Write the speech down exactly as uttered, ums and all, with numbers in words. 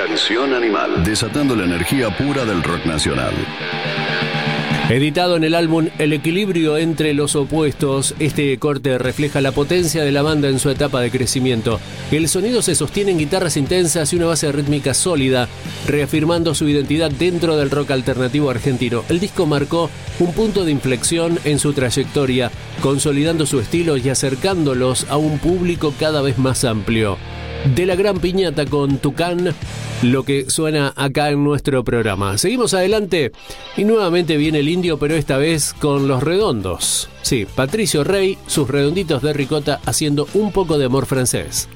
Canción Animal, desatando la energía pura del rock nacional. Editado en el álbum El equilibrio entre los opuestos, este corte refleja la potencia de la banda en su etapa de crecimiento. El sonido se sostiene en guitarras intensas y una base rítmica sólida, reafirmando su identidad dentro del rock alternativo argentino. El disco marcó un punto de inflexión en su trayectoria, consolidando su estilo y acercándolos a un público cada vez más amplio. De la Gran Piñata con Tucán, lo que suena acá en nuestro programa. Seguimos adelante y nuevamente viene el indio, pero esta vez con Los Redondos. Sí, Patricio Rey, sus redonditos de ricota haciendo un poco de amor francés.